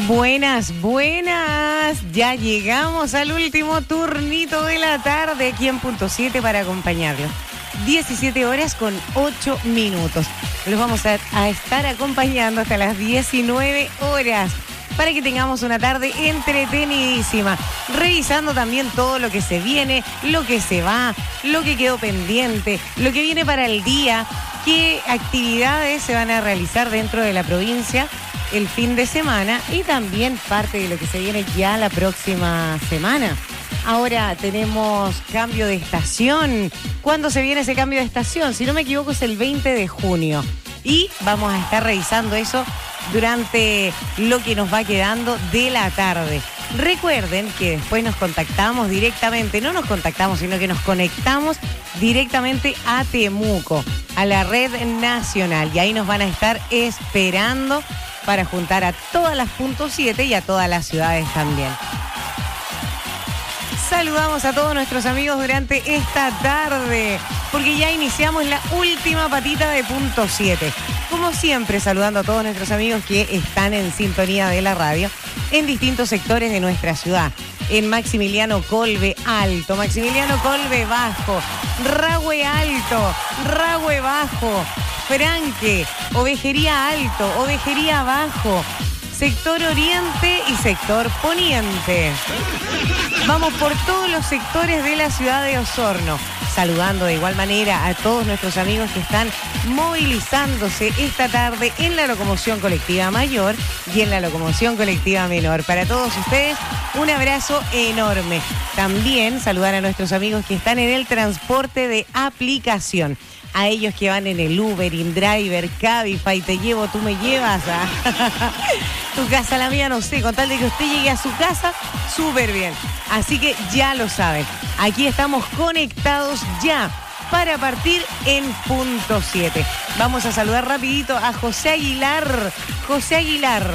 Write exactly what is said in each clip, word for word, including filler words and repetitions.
Buenas, buenas. Ya llegamos al último turnito de la tarde aquí en Punto siete para acompañarlos. diecisiete horas con ocho minutos. Los vamos a, a estar acompañando hasta las diecinueve horas para que tengamos una tarde entretenidísima, revisando también todo lo que se viene, lo que se va, lo que quedó pendiente, lo que viene para el día, qué actividades se van a realizar dentro de la provincia el fin de semana y también parte de lo que se viene ya la próxima semana. Ahora tenemos cambio de estación. ¿Cuándo se viene ese cambio de estación? Si no me equivoco es el veinte de junio. Y vamos a estar revisando eso durante lo que nos va quedando de la tarde. Recuerden que después nos contactamos directamente, no nos contactamos, sino que nos conectamos directamente a Temuco, a la red nacional. Y ahí nos van a estar esperando para juntar a todas las puntos siete y a todas las ciudades también. Saludamos a todos nuestros amigos durante esta tarde, porque ya iniciamos la última patita de Punto siete. Como siempre, saludando a todos nuestros amigos que están en sintonía de la radio en distintos sectores de nuestra ciudad. En Maximiliano Colbe Alto, Maximiliano Colbe Bajo, Rahue Alto, Rahue Bajo, Franque, Ovejería Alto, Ovejería Bajo, sector Oriente y sector Poniente. Vamos por todos los sectores de la ciudad de Osorno, saludando de igual manera a todos nuestros amigos que están movilizándose esta tarde en la locomoción colectiva mayor y en la locomoción colectiva menor. Para todos ustedes, un abrazo enorme. También saludar a nuestros amigos que están en el transporte de aplicación. A ellos que van en el Uber, InDriver, Cabify, te llevo, tú me llevas a tu casa, la mía, no sé, con tal de que usted llegue a su casa, súper bien. Así que ya lo saben, aquí estamos conectados ya para partir en Punto siete. Vamos a saludar rapidito a José Aguilar. José Aguilar.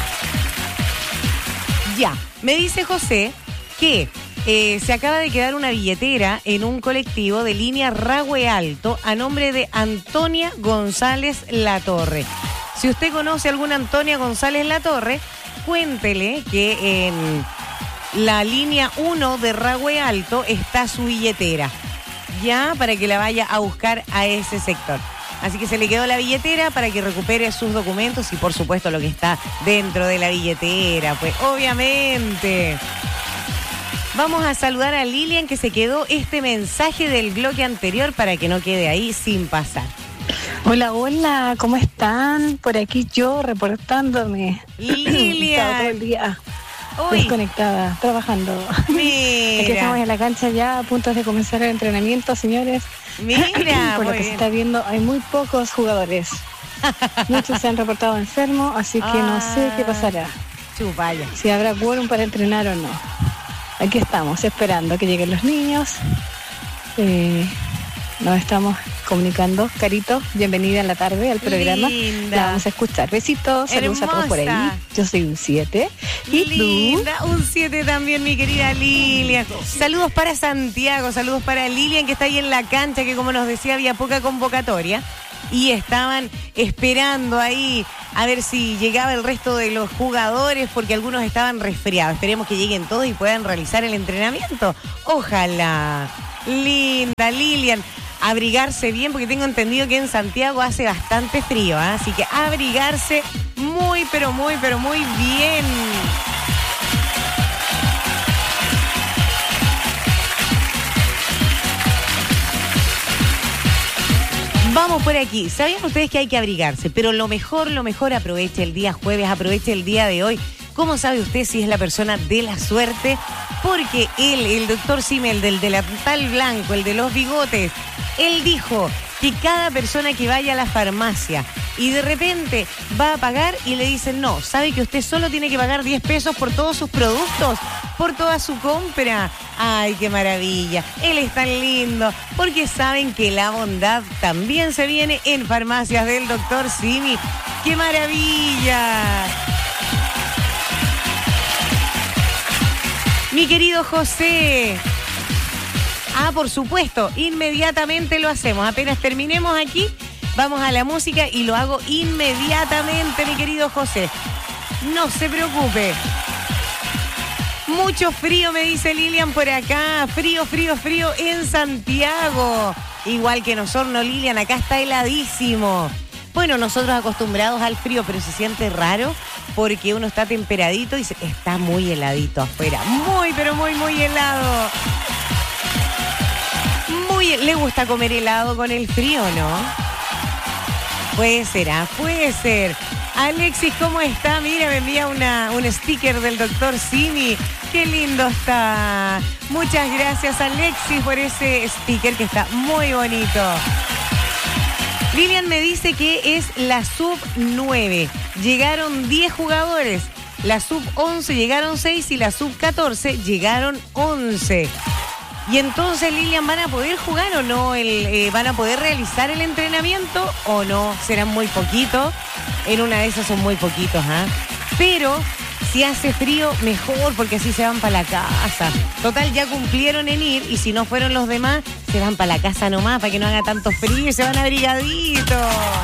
Ya, me dice José que Eh, se acaba de quedar una billetera en un colectivo de línea Rahue Alto a nombre de Antonia González Latorre. Si usted conoce a alguna Antonia González Latorre, cuéntele que en la línea uno de Rahue Alto está su billetera, ya para que la vaya a buscar a ese sector. Así que se le quedó la billetera para que recupere sus documentos y por supuesto lo que está dentro de la billetera, pues obviamente. Vamos a saludar a Lilian, que se quedó este mensaje del bloque anterior para que no quede ahí sin pasar. Hola, hola, ¿cómo están? Por aquí yo reportándome. Lilian. Estaba todo el día Uy. desconectada, trabajando. Mira. Aquí estamos en la cancha ya a punto de comenzar el entrenamiento, señores. Mira, por lo muy que bien. se está viendo, hay muy pocos jugadores. Muchos se han reportado enfermos, así que ah. no sé qué pasará. Chupalla. Si habrá quórum para entrenar o no. Aquí estamos, esperando que lleguen los niños. Eh, nos estamos comunicando. Carito, bienvenida en la tarde al programa. Linda. La vamos a escuchar. Besitos, saludos Hermosa. a todos por ahí. Yo soy un siete. ¿Y Linda, tú? un siete también, mi querida Lilian. Saludos para Santiago, saludos para Lilian, que está ahí en la cancha, que como nos decía, había poca convocatoria. Y estaban esperando ahí a ver si llegaba el resto de los jugadores, porque algunos estaban resfriados. Esperemos que lleguen todos y puedan realizar el entrenamiento. Ojalá. Linda, Lilian. Abrigarse bien, porque tengo entendido que en Santiago hace bastante frío, ¿eh? Así que abrigarse muy, pero muy, pero muy bien. Vamos por aquí. ¿Sabían ustedes que hay que abrigarse? Pero lo mejor, lo mejor, aproveche el día jueves, aproveche el día de hoy. ¿Cómo sabe usted si es la persona de la suerte? Porque él, el doctor Simmel, del delantal blanco, el de los bigotes, él dijo que cada persona que vaya a la farmacia y de repente va a pagar y le dicen, no, ¿sabe que usted solo tiene que pagar diez pesos por todos sus productos? Por toda su compra. ¡Ay, qué maravilla! Él es tan lindo, porque saben que la bondad también se viene en farmacias del doctor Simi. ¡Qué maravilla! Mi querido José. Ah, por supuesto, inmediatamente lo hacemos. Apenas terminemos aquí, vamos a la música y lo hago inmediatamente, mi querido José. No se preocupe. Mucho frío, me dice Lilian por acá. Frío, frío, frío en Santiago. Igual que en Osorno, Lilian, acá está heladísimo. Bueno, nosotros acostumbrados al frío, pero se siente raro porque uno está temperadito y se, está muy heladito afuera. Muy, pero muy, muy helado. Muy, ¿le gusta comer helado con el frío, no? Puede ser, ¿ah? Puede ser. Alexis, ¿cómo está? Mira, me envía una, un sticker del doctor Simi. Qué lindo está. Muchas gracias, Alexis, por ese sticker que está muy bonito. Lilian me dice que es la sub nueve. Llegaron diez jugadores. La sub once llegaron seis y la sub catorce llegaron once. Y entonces, Lilian, ¿van a poder jugar o no? El, eh, ¿Van a poder realizar el entrenamiento o no? Serán muy poquitos. En una de esas son muy poquitos, ¿ah? ¿eh? Pero si hace frío, mejor, porque así se van para la casa. Total, ya cumplieron en ir y si no fueron los demás, se van para la casa nomás, para que no haga tanto frío y se van abrigaditos.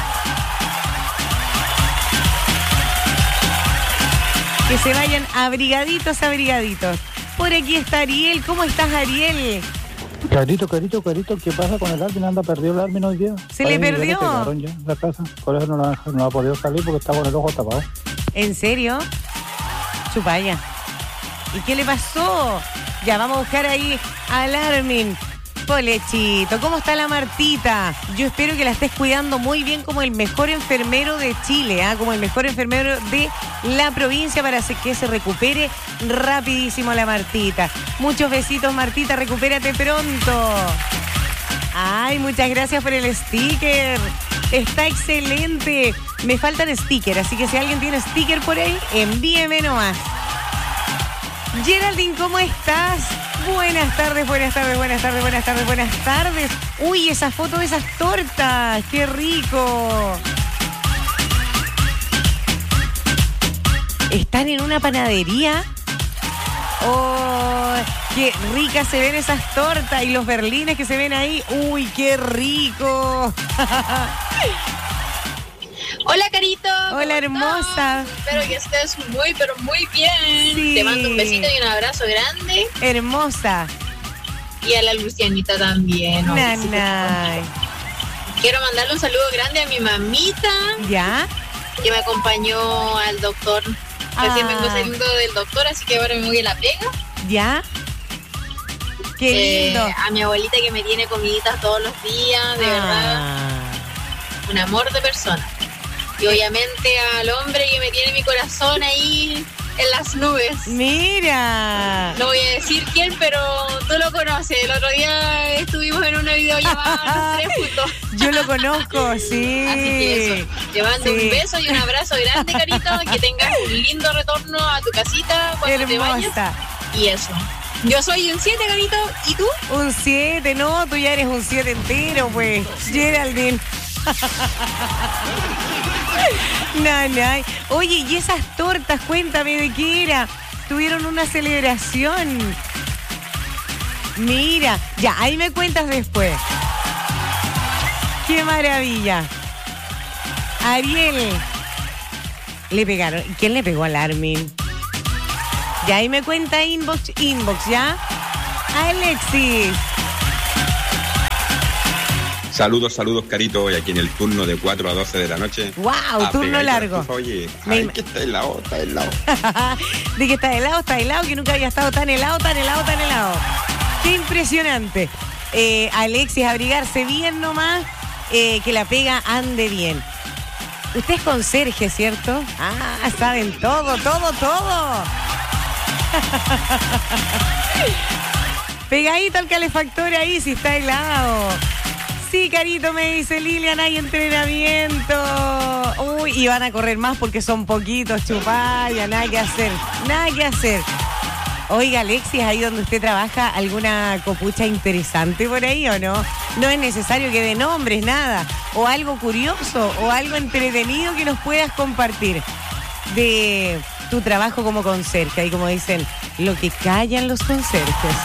Que se vayan abrigaditos, abrigaditos. Por aquí está Ariel. ¿Cómo estás, Ariel? Carito, carito, carito, ¿qué pasa con el Armin? Anda perdido el Armin hoy día. ¿Se le perdió? Le pegaron ya en la casa. Por eso no, la, no ha podido salir porque está con el ojo tapado. ¿En serio? Chupaya. ¿Y qué le pasó? Ya, vamos a buscar ahí al Armin. Polechito, ¿cómo está la Martita? Yo espero que la estés cuidando muy bien como el mejor enfermero de Chile, ¿eh? Como el mejor enfermero de la provincia para que se recupere rapidísimo la Martita. Muchos besitos, Martita, recupérate pronto. Ay, muchas gracias por el sticker. Está excelente. Me faltan stickers, así que si alguien tiene sticker por ahí, envíeme nomás. Geraldine, ¿cómo estás? Buenas tardes, buenas tardes, buenas tardes, buenas tardes, buenas tardes. Uy, esa foto de esas tortas, qué rico. ¿Están en una panadería? ¡Oh, qué ricas se ven esas tortas! Y los berlines que se ven ahí. ¡Uy, qué rico! Hola, Carito. Hola, hermosa. Estás? Espero que estés muy, pero muy bien. Sí. Te mando un besito y un abrazo grande. Hermosa. Y a la Lucianita también. ¿No? Nanay. Quiero mandarle un saludo grande a mi mamita. ¿Ya? Que me acompañó al doctor. Recién Ah. vengo saliendo del doctor, así que ahora me voy a la pega. ¿Ya? Qué lindo. Eh, a mi abuelita que me tiene comiditas todos los días, de Ah. verdad. Un amor de persona. Y obviamente al hombre que me tiene mi corazón ahí en las nubes. Mira. No voy a decir quién, pero tú lo conoces. El otro día estuvimos en una videollamada los tres juntos. Yo lo conozco, sí. Así que eso, te mando Sí. un beso y un abrazo grande, Carito. Que tengas un lindo retorno a tu casita cuando te vayas. Hermosa. Y eso. Yo soy un siete, Carito. ¿Y tú? Un siete, no, tú ya eres un siete entero, pues. Geraldine. Nanay. Oye, y esas tortas, cuéntame de qué era. Tuvieron una celebración. Mira, ya, ahí me cuentas después. Qué maravilla. Ariel. Le pegaron. ¿Quién le pegó al Armin? Ya ahí me cuenta inbox, inbox, ¿ya? Alexis. Saludos, saludos, Carito, hoy aquí en el turno de cuatro a doce de la noche. ¡Wow! Ah, Turno pegadito, largo. estufa, oye, Me ay, ima- que está helado, está helado. De que está helado, está helado, que nunca había estado tan helado, tan helado, tan helado. ¡Qué impresionante! Eh, Alexis, abrigarse bien nomás, eh, que la pega ande bien. Usted es conserje, ¿cierto? Ah, saben todo, todo, todo. Pegadito al calefactor ahí si está helado. Sí, Carito, me dice Lilian, hay entrenamiento. Uy, y van a correr más porque son poquitos, chupaya, nada que hacer, nada que hacer. Oiga, Alexis, ahí donde usted trabaja, ¿alguna copucha interesante por ahí o no? No es necesario que dé nombres, nada. O algo curioso, o algo entretenido que nos puedas compartir de tu trabajo como conserje. Y como dicen, lo que callan los conserjes.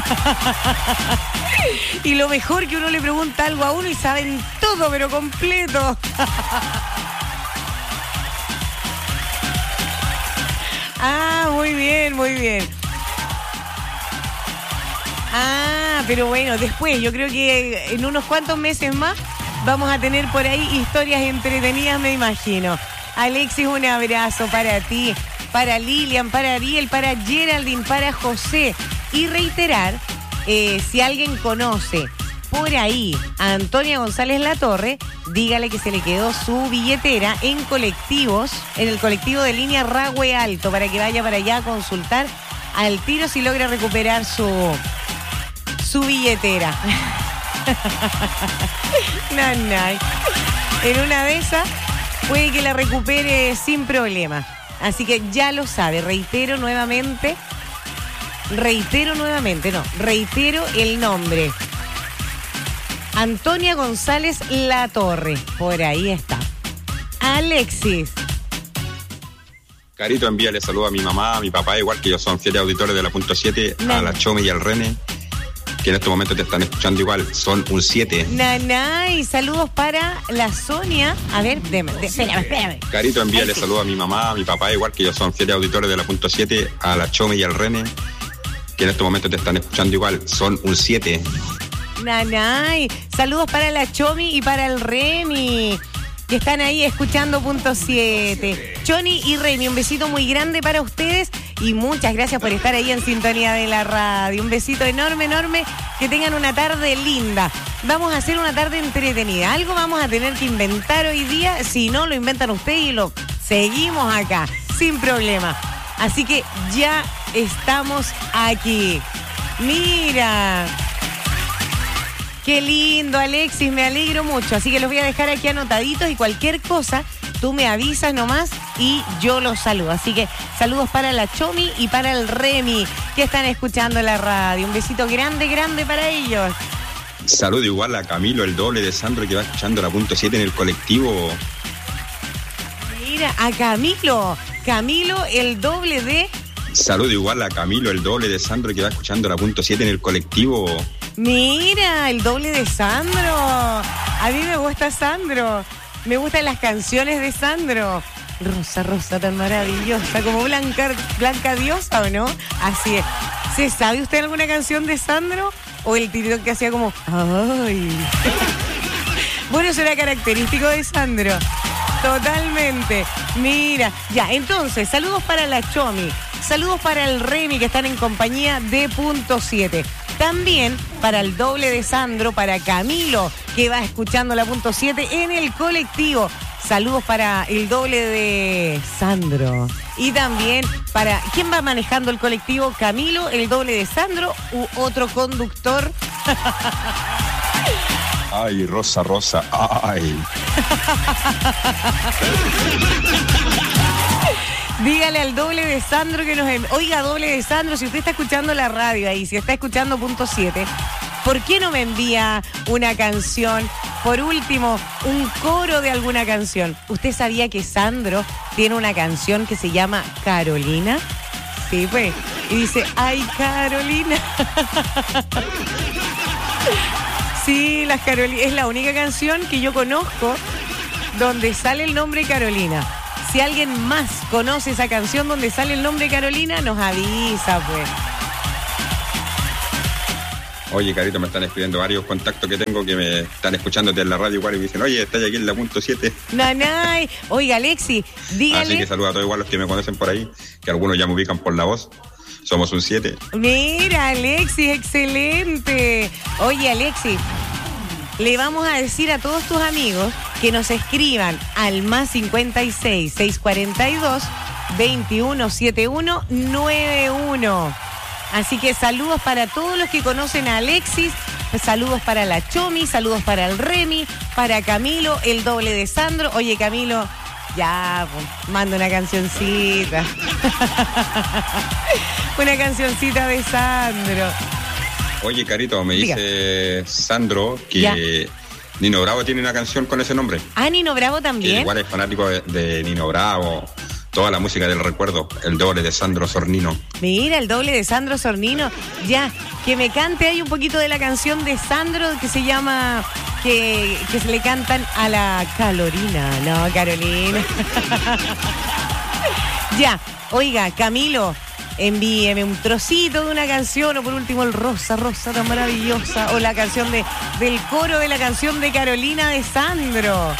Y lo mejor que uno le pregunta algo a uno y saben todo, pero completo. Ah, muy bien, muy bien. Ah, pero bueno, después, yo creo que en unos cuantos meses más vamos a tener por ahí historias entretenidas, me imagino. Alexis, un abrazo para ti, para Lilian, para Ariel, para Geraldine, para José. Y reiterar, eh, si alguien conoce por ahí a Antonia González Latorre, dígale que se le quedó su billetera en colectivos, en el colectivo de línea Rahue Alto, para que vaya para allá a consultar al tiro si logra recuperar su, su billetera. Nanay. En una de esas puede que la recupere sin problema. Así que ya lo sabe, reitero nuevamente, reitero nuevamente, no, reitero el nombre. Antonia González Latorre, por ahí está. Alexis. Carito, envíale saludos a mi mamá, a mi papá, igual que ellos son fieles auditores de la punto siete, a la Chome y al René, que en este momento te están escuchando igual, son un siete. Nanay, saludos para la Sonia. A ver, déjame, de, espérame, espérame. Carito, envíale saludos a mi mamá, a mi papá, igual que ellos son fieles auditores de la punto siete, a la Chome y al René, que en este momento te están escuchando igual, son un siete. Nanay, saludos para la Chomi y para el Remy, que están ahí escuchando punto siete. Choni y Remy, un besito muy grande para ustedes y muchas gracias por estar ahí en sintonía de la radio. Un besito enorme, enorme, que tengan una tarde linda. Vamos a hacer una tarde entretenida. Algo vamos a tener que inventar hoy día, si no lo inventan ustedes y lo seguimos acá, sin problema. Así que ya estamos aquí. Mira. Qué lindo, Alexis, me alegro mucho. Así que los voy a dejar aquí anotaditos y cualquier cosa, tú me avisas nomás y yo los saludo. Así que saludos para la Chomi y para el Remy, que están escuchando la radio. Un besito grande, grande para ellos. Saludo igual a Camilo, el doble de Sandro, que va escuchando la punto siete en el colectivo. Mira, a Camilo. Camilo, el doble de... Saludo igual a Camilo, el doble de Sandro, que va escuchando la punto siete en el colectivo. Mira, el doble de Sandro. A mí me gusta Sandro. Me gustan las canciones de Sandro. Rosa, rosa tan maravillosa, como Blanca, Blanca Diosa, ¿o no? Así es. ¿Se sabe usted alguna canción de Sandro? ¿O el tirón que hacía como... ¡Ay! Bueno, eso era característico de Sandro. Totalmente. Mira. Ya, entonces, saludos para la Chomi. Saludos para el Remy, que están en compañía de punto siete. También para el doble de Sandro, para Camilo, que va escuchando la punto siete en el colectivo. Saludos para el doble de Sandro. Y también para... ¿Quién va manejando el colectivo? Camilo, el doble de Sandro u otro conductor. Ay, Rosa, Rosa, ay. Dígale al doble de Sandro que nos... Oiga, doble de Sandro, si usted está escuchando la radio ahí, si está escuchando punto siete, ¿por qué no me envía una canción? Por último, un coro de alguna canción. ¿Usted sabía que Sandro tiene una canción que se llama Carolina? Sí, pues. Y dice, ¡ay, Carolina! Sí, las Carolinas. Es la única canción que yo conozco donde sale el nombre Carolina. Si alguien más conoce esa canción donde sale el nombre Carolina, nos avisa, pues. Oye, Carito, me están escribiendo varios contactos que tengo que me están escuchándote en la radio igual y me dicen, oye, estás aquí en la punto siete. Nanay. Oiga, Alexi, dígale. Así que saludos a todos igual los que me conocen por ahí, que algunos ya me ubican por la voz. Somos un siete. Mira, Alexi, excelente. Oye, Alexi, le vamos a decir a todos tus amigos que nos escriban al más cincuenta y seis, seiscientos cuarenta y dos, veintiuno setenta y uno noventa y uno. Así que saludos para todos los que conocen a Alexis, saludos para la Chomi, saludos para el Remy, para Camilo, el doble de Sandro. Oye, Camilo, ya, pues, manda una cancioncita. Una cancioncita de Sandro. Oye, Carito, me Diga. dice Sandro que Ya. Nino Bravo tiene una canción con ese nombre. Ah, Nino Bravo Que también. igual es fanático de, de Nino Bravo, toda la música del recuerdo, el doble de Sandro Sornino. Mira, el doble de Sandro Sornino. Ya, que me cante ahí un poquito de la canción de Sandro que se llama... Que, que se le cantan a la Carolina. No, Carolina. Ya, oiga, Camilo, envíeme un trocito de una canción o por último el Rosa, Rosa tan maravillosa o la canción de, del coro de la canción de Carolina de Sandro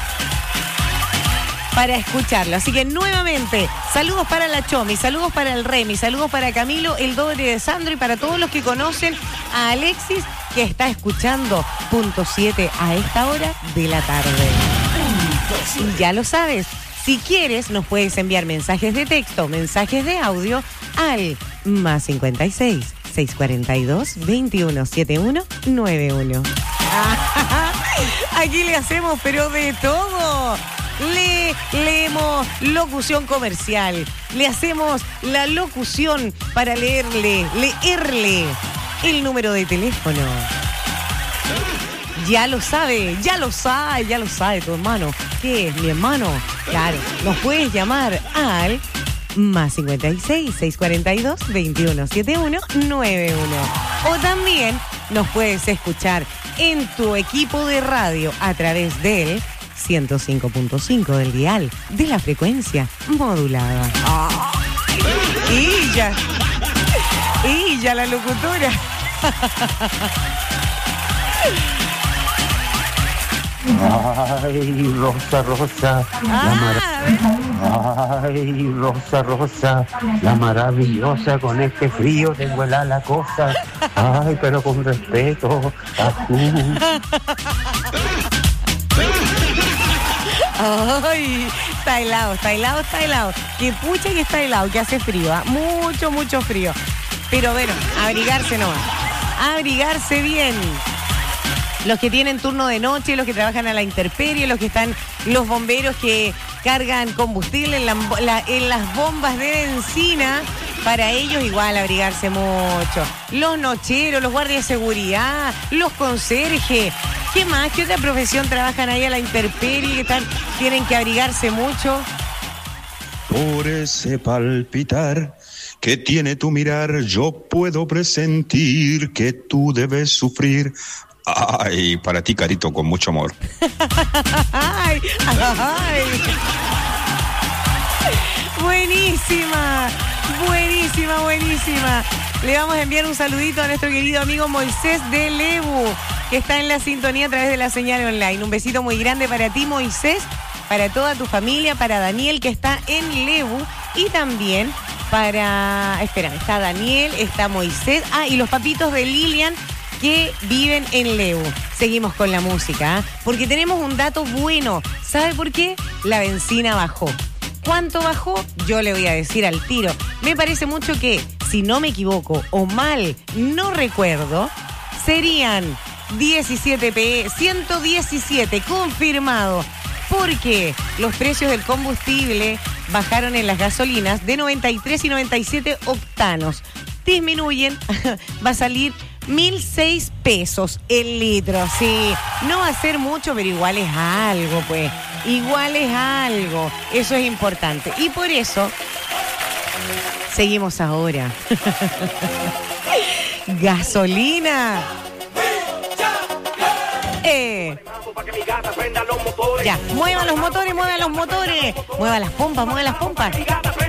para escucharlo. Así que nuevamente, saludos para la Chomi, saludos para el Remy, saludos para Camilo, el doble de Sandro y para todos los que conocen a Alexis que está escuchando Punto siete a esta hora de la tarde. Y ya lo sabes. Si quieres, nos puedes enviar mensajes de texto, mensajes de audio al más cincuenta y seis, seiscientos cuarenta y dos, veintiuno setenta y uno noventa y uno. Aquí le hacemos, pero de todo. Le leemos locución comercial. Le hacemos la locución para leerle, leerle el número de teléfono. Ya lo sabe, ya lo sabe, ya lo sabe tu hermano. ¿Qué es, mi hermano? Claro, nos puedes llamar al más cincuenta y seis, seiscientos cuarenta y dos, veintiuno setenta y uno noventa y uno. O también nos puedes escuchar en tu equipo de radio a través del ciento cinco punto cinco del dial de la frecuencia modulada. Ah, y ya, y ya la locutora. Ay, Rosa, Rosa, Ah, la mar... Ay, Rosa, Rosa, la maravillosa, con este frío tengo helada la cosa. Ay, pero con respeto a tú. Ay, está helado, está helado, está helado. Que pucha que está helado, que hace frío, ¿eh? Mucho, mucho frío. Pero bueno, abrigarse nomás. Abrigarse bien. Los que tienen turno de noche, los que trabajan a la intemperie, los que están, los bomberos que cargan combustible en, la, la, en las bombas de benzina, para ellos igual abrigarse mucho. Los nocheros, los guardias de seguridad, los conserjes. ¿Qué más? ¿Qué otra profesión trabajan ahí a la intemperie que están, tienen que abrigarse mucho? Por ese palpitar que tiene tu mirar, yo puedo presentir que tú debes sufrir. Ay, para ti, Carito, con mucho amor. Ay, ay. Buenísima, buenísima, buenísima. Le vamos a enviar un saludito a nuestro querido amigo Moisés de Lebu, que está en la sintonía a través de la señal online. Un besito muy grande para ti, Moisés, para toda tu familia, para Daniel, que está en Lebu, y también para... Espera, está Daniel, está Moisés, ah, y los papitos de Lilian, que viven en Lebu. Seguimos con la música, ¿eh? Porque tenemos un dato bueno. ¿Sabe por qué? La benzina bajó. ¿Cuánto bajó? Yo le voy a decir al tiro. Me parece mucho que, si no me equivoco o mal no recuerdo, serían diecisiete pe, ciento diecisiete confirmado, porque los precios del combustible bajaron en las gasolinas de noventa y tres y noventa y siete octanos. Disminuyen, va a salir mil seis pesos el litro, sí. No va a ser mucho, pero igual es algo, pues. Igual es algo. Eso es importante. Y por eso, seguimos ahora. Gasolina. Eh. Ya, muevan los motores, muevan los motores. Muevan las pompas, muevan las pompas.